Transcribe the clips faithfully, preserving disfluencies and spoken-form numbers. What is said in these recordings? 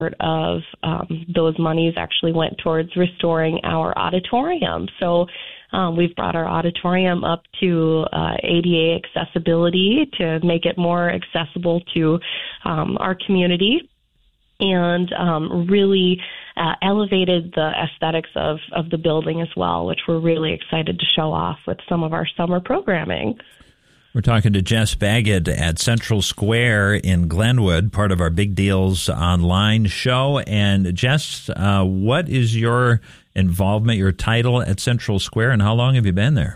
of um, those monies actually went towards restoring our auditorium. So um, we've brought our auditorium up to uh, A D A accessibility to make it more accessible to um, our community, and um, really uh, elevated the aesthetics of, of the building as well, which we're really excited to show off with some of our summer programming. We're talking to Jess Baggett at Central Square in Glenwood, part of our Big Deals Online show. And Jess, uh, what is your involvement, your title at Central Square, and how long have you been there?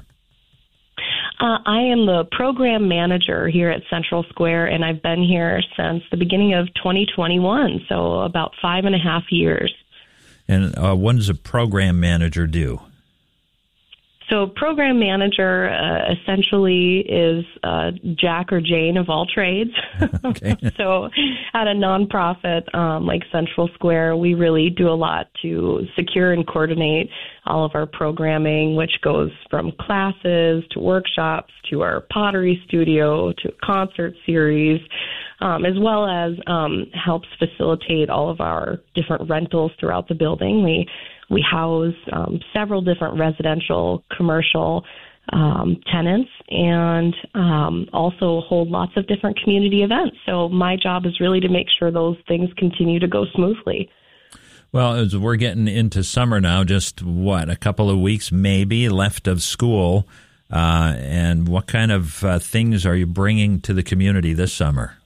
Uh, I am the program manager here at Central Square, and I've been here since the beginning of twenty twenty-one, so about five and a half years. And uh, what does a program manager do? So program manager uh, essentially is uh, Jack or Jane of all trades. Okay. So at a nonprofit um, like Central Square, we really do a lot to secure and coordinate all of our programming, which goes from classes to workshops to our pottery studio to concert series, um, as well as um, helps facilitate all of our different rentals throughout the building. We We house um, several different residential, commercial um, tenants, and um, also hold lots of different community events. So my job is really to make sure those things continue to go smoothly. Well, as we're getting into summer now, just what, a couple of weeks maybe left of school, uh, and what kind of uh, things are you bringing to the community this summer?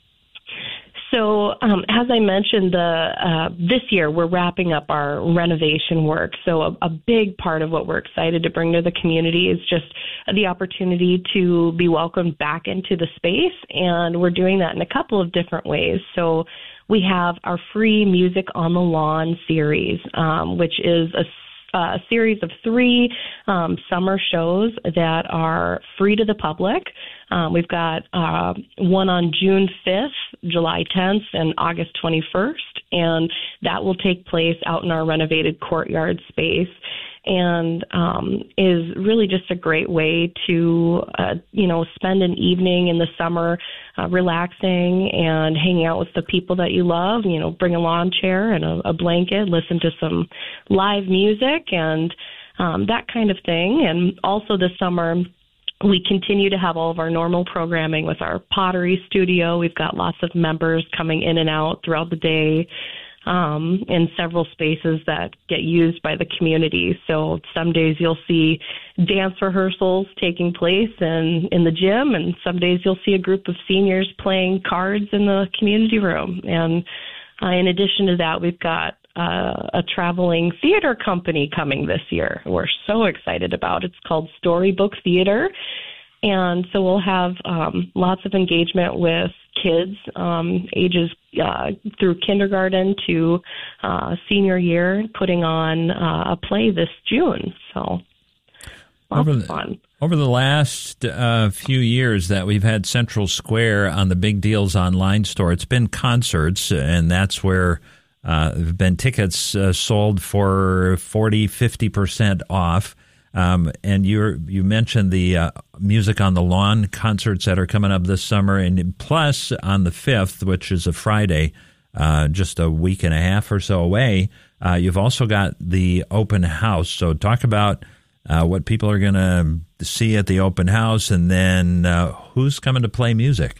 So, um, as I mentioned, the uh, this year we're wrapping up our renovation work. So a, a big part of what we're excited to bring to the community is just the opportunity to be welcomed back into the space, and we're doing that in a couple of different ways. So we have our free Music on the Lawn series, um, which is a a series of three um, summer shows that are free to the public. Um, we've got uh, one on June fifth, July tenth, and August twenty-first, and that will take place out in our renovated courtyard space, and um, is really just a great way to, uh, you know, spend an evening in the summer uh, relaxing and hanging out with the people that you love. You know, bring a lawn chair and a, a blanket, listen to some live music and um, that kind of thing. And also this summer, we continue to have all of our normal programming with our pottery studio. We've got lots of members coming in and out throughout the day um, in several spaces that get used by the community. So some days you'll see dance rehearsals taking place in, in the gym, and some days you'll see a group of seniors playing cards in the community room. And uh, in addition to that, we've got Uh, a traveling theater company coming this year. We're so excited about. It's called Storybook Theater. And so we'll have um, lots of engagement with kids um, ages uh, through kindergarten to uh, senior year, putting on uh, a play this June. So lots over of the, fun. Over the last uh, few years that we've had Central Square on the Big Deals Online store, it's been concerts, and that's where Uh, there have been tickets uh, sold for forty, fifty percent off. Um, and you you mentioned the uh, Music on the Lawn concerts that are coming up this summer. And plus, on the fifth, which is a Friday, uh, just a week and a half or so away, uh, you've also got the open house. So talk about uh, what people are going to see at the open house, and then uh, who's coming to play music.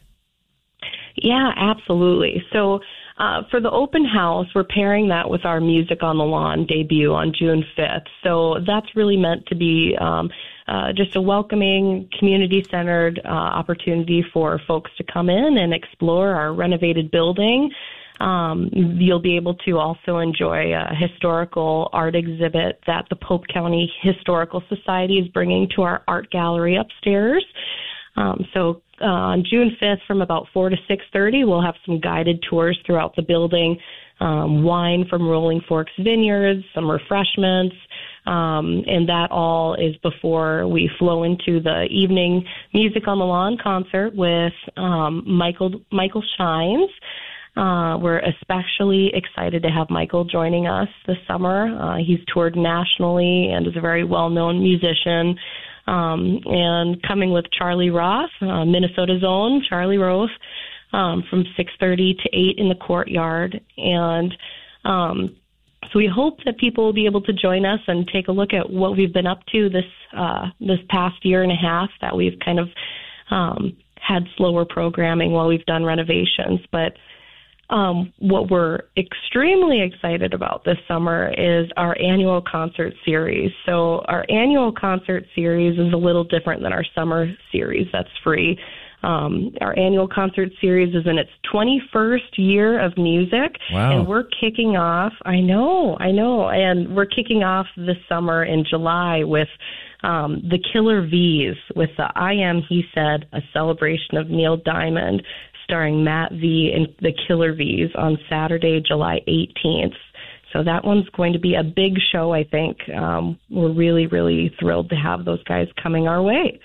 Yeah, absolutely. So Uh, for the open house, we're pairing that with our Music on the Lawn debut on June fifth. So that's really meant to be um, uh, just a welcoming, community-centered uh, opportunity for folks to come in and explore our renovated building. Um, you'll be able to also enjoy a historical art exhibit that the Pope County Historical Society is bringing to our art gallery upstairs. Um, so uh, on June fifth from about four to six thirty, we'll have some guided tours throughout the building, um, wine from Rolling Forks Vineyards, some refreshments, um, and that all is before we flow into the evening Music on the Lawn concert with um, Michael Michael Shines. Uh, we're especially excited to have Michael joining us this summer. Uh, he's toured nationally and is a very well-known musician. Um, and coming with Charlie Roth, uh, Minnesota's own Charlie Roth, um, from six thirty to eight in the courtyard. And um, so we hope that people will be able to join us and take a look at what we've been up to this uh, this past year and a half that we've kind of um, had slower programming while we've done renovations. But um, what we're extremely excited about this summer is our annual concert series. So our annual concert series is a little different than our summer series that's free. Um, our annual concert series is in its twenty-first year of music. Wow. And we're kicking off, I know, I know, and we're kicking off this summer in July with um, the Killer V's, with the I Am, He Said, a celebration of Neil Diamond, starring Matt V and the Killer V's on Saturday, July eighteenth. So that one's going to be a big show, I think. Um, we're really, really thrilled to have those guys coming our way.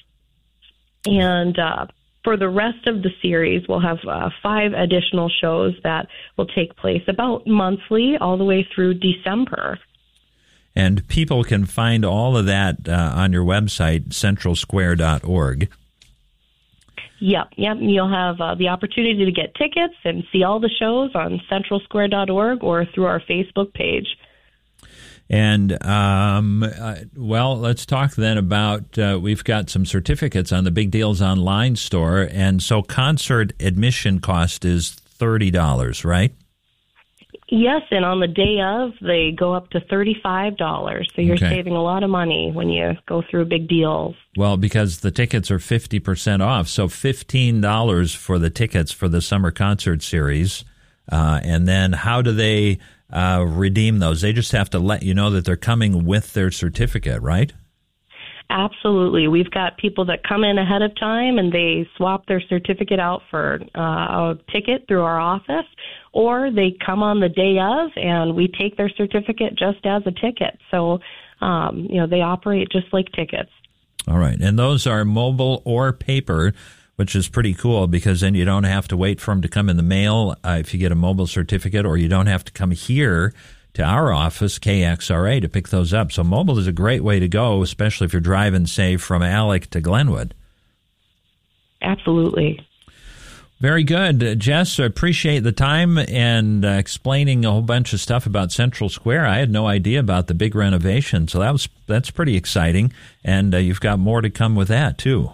And uh, for the rest of the series, we'll have uh, five additional shows that will take place about monthly all the way through December. And people can find all of that uh, on your website, central square dot org. Yep, yep. You'll have uh, the opportunity to get tickets and see all the shows on central square dot org or through our Facebook page. And, um, uh, well, let's talk then about, uh, we've got some certificates on the Big Deals Online store. And so concert admission cost is thirty dollars, right? Yes, and on the day of, they go up to thirty-five dollars. So you're Okay. saving a lot of money when you go through Big Deals. Well, because the tickets are fifty percent off. So fifteen dollars for the tickets for the summer concert series. Uh, and then how do they uh, redeem those? They just have to let you know that they're coming with their certificate, right? Absolutely. We've got people that come in ahead of time and they swap their certificate out for uh, a ticket through our office, or they come on the day of and we take their certificate just as a ticket. So, um, you know, they operate just like tickets. All right. And those are mobile or paper, which is pretty cool because then you don't have to wait for them to come in the mail uh, if you get a mobile certificate, or you don't have to come here to our office, K X R A, to pick those up. So mobile is a great way to go, especially if you're driving, say, from Alec to Glenwood. Absolutely. Very good. Uh, Jess, I appreciate the time and uh, explaining a whole bunch of stuff about Central Square. I had no idea about the big renovation, so that was that's pretty exciting. And uh, you've got more to come with that, too.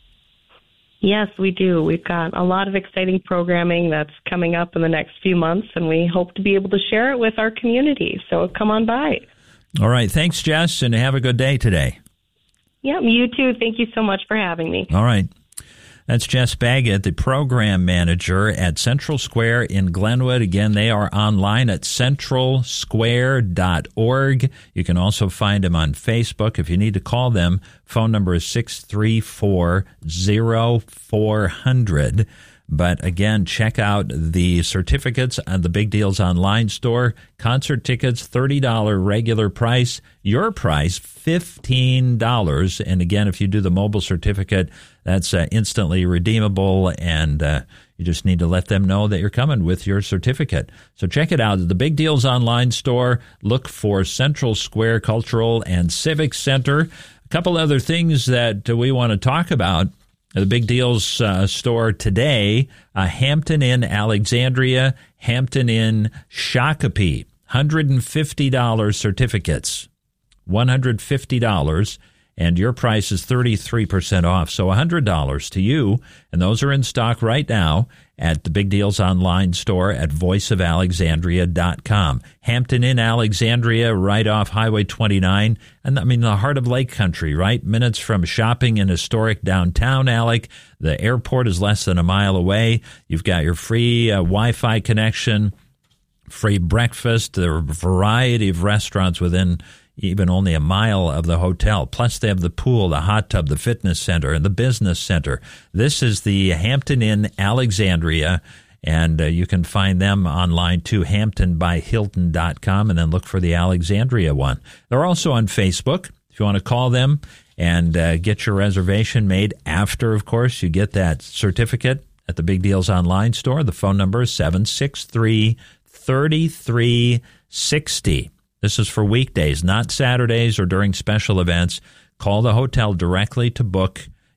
Yes, we do. We've got a lot of exciting programming that's coming up in the next few months, and we hope to be able to share it with our community. So come on by. All right. Thanks, Jess, and have a good day today. Yeah, you too. Thank you so much for having me. All right. That's Jess Baggett, the program manager at Central Square in Glenwood. Again, they are online at central square dot org. You can also find them on Facebook. If you need to call them, phone number is six three four, zero four zero zero. But again, check out the certificates on the Big Deals Online store. Concert tickets, thirty dollars regular price. Your price, fifteen dollars. And again, if you do the mobile certificate, that's uh, instantly redeemable, and uh, you just need to let them know that you're coming with your certificate. So check it out at the Big Deals Online store. Look for Central Square Cultural and Civic Center. A couple other things that uh, we want to talk about. The Big Deals uh, store today, uh, Hampton Inn Alexandria, Hampton Inn Shakopee, one hundred fifty dollars certificates, one hundred fifty dollars, and your price is thirty-three percent off, so one hundred dollars to you, and those are in stock right now at the Big Deals Online store at voice of alexandria dot com. Hampton Inn Alexandria, right off Highway twenty-nine, and I mean the heart of Lake Country, right? Minutes from shopping in historic downtown Alec. The airport is less than a mile away. You've got your free uh, Wi-Fi connection, free breakfast. There are a variety of restaurants within even only a mile of the hotel. Plus, they have the pool, the hot tub, the fitness center, and the business center. This is the Hampton Inn Alexandria, and uh, you can find them online too, hampton by hilton dot com, and then look for the Alexandria one. They're also on Facebook. If you want to call them and uh, get your reservation made after, of course, you get that certificate at the Big Deals Online store. The phone number is seven six three, three three six zero. This is for weekdays, not Saturdays or during special events. Call the hotel directly to book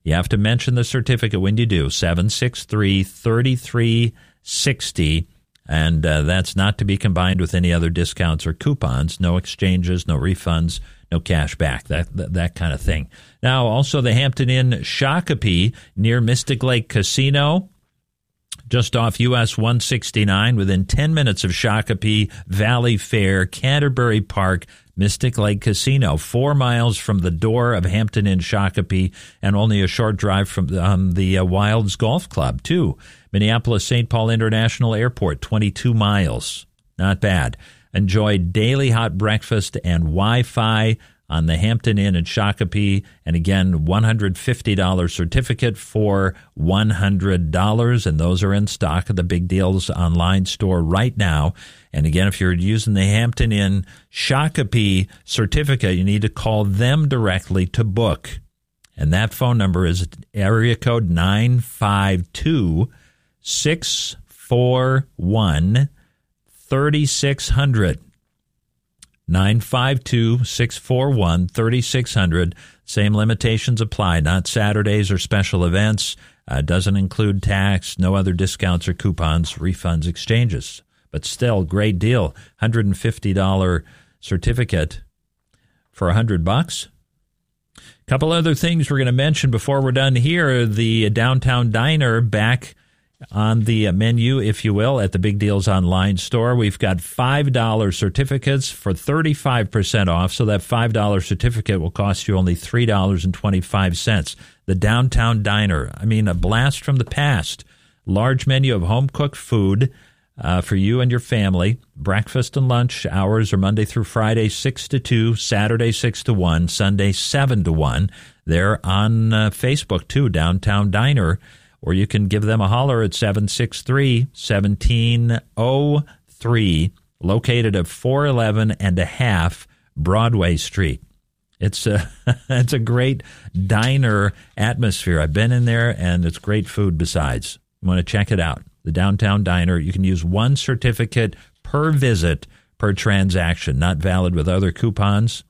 You have to mention the certificate when you do, seven six three, three three six zero. And uh, that's not to be combined with any other discounts or coupons. No exchanges, no refunds, no cash back, that, that that kind of thing. Now, also the Hampton Inn Shakopee near Mystic Lake Casino, just off U S one sixty-nine, within ten minutes of Shakopee, Valley Fair, Canterbury Park, Mystic Lake Casino, four miles from the door of Hampton Inn Shakopee, and only a short drive from um, the uh, Wilds Golf Club, too. Minneapolis-Saint Paul International Airport, twenty-two miles. Not bad. Enjoy daily hot breakfast and Wi-Fi on the Hampton Inn at Shakopee. And again, one hundred fifty dollars certificate for one hundred dollars. And those are in stock at the Big Deals online store right now. And again, if you're using the Hampton Inn Shakopee certificate, you need to call them directly to book. And that phone number is area code nine five two, six four one, three six zero zero. nine five two, six four one, three six zero zero. Same limitations apply, not Saturdays or special events. Uh, doesn't include tax, no other discounts or coupons, refunds, exchanges. But still, great deal. one hundred fifty dollars certificate for one hundred bucks. A couple other things we're going to mention before we're done here. The Downtown Diner back on the menu, if you will, at the Big Deals Online store. We've got five dollars certificates for thirty-five percent off, so that five dollars certificate will cost you only three dollars and twenty-five cents. The Downtown Diner, I mean, a blast from the past. Large menu of home-cooked food uh, for you and your family. Breakfast and lunch hours are Monday through Friday, six to two, Saturday, six to one, Sunday, seven to one. They're on uh, Facebook, too, Downtown Diner. Or you can give them a holler at seven six three, one seven zero three, located at four eleven and a half Broadway Street. It's a, it's a great diner atmosphere. I've been in there, and it's great food besides. You want to check it out. The Downtown Diner. You can use one certificate per visit per transaction. Not valid with other coupons.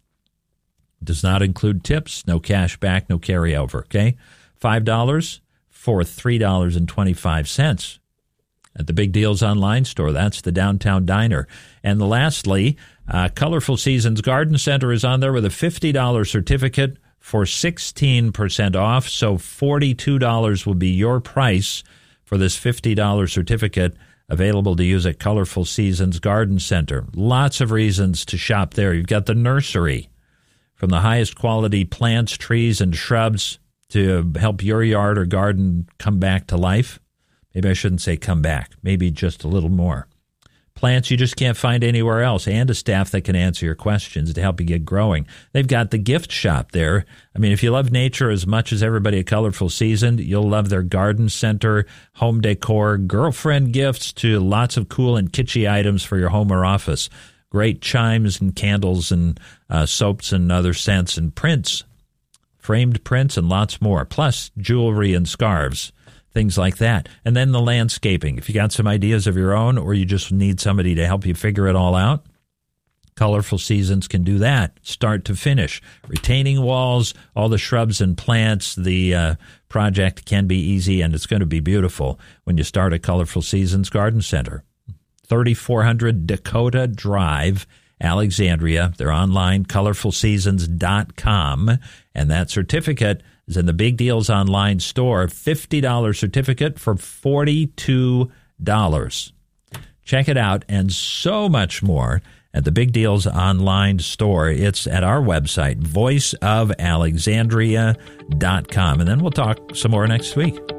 Does not include tips. No cash back, no carryover. Okay? five dollars. For three dollars and twenty-five cents at the Big Deals Online store. That's the Downtown Diner. And lastly, uh, Colorful Seasons Garden Center is on there with a fifty dollars certificate for sixteen percent off. So forty-two dollars will be your price for this fifty dollars certificate available to use at Colorful Seasons Garden Center. Lots of reasons to shop there. You've got the nursery, from the highest quality plants, trees, and shrubs to help your yard or garden come back to life. Maybe I shouldn't say come back, maybe just a little more. Plants you just can't find anywhere else, and a staff that can answer your questions to help you get growing. They've got the gift shop there. I mean, if you love nature as much as everybody at Colorful Season, you'll love their garden center, home decor, girlfriend gifts, to lots of cool and kitschy items for your home or office. Great chimes and candles and uh, soaps and other scents and prints. Framed prints and lots more, plus jewelry and scarves, things like that. And then the landscaping. If you got some ideas of your own, or you just need somebody to help you figure it all out, Colorful Seasons can do that, start to finish. Retaining walls, all the shrubs and plants, the uh, project can be easy, and it's going to be beautiful when you start at Colorful Seasons Garden Center. thirty-four hundred Dakota Drive, Alexandria. They're online, colorful seasons dot com, and that certificate is in the Big Deals Online store. fifty dollars certificate for forty-two dollars. Check it out, and so much more at the Big Deals Online store. It's at our website, voice of alexandria dot com, and then we'll talk some more next week.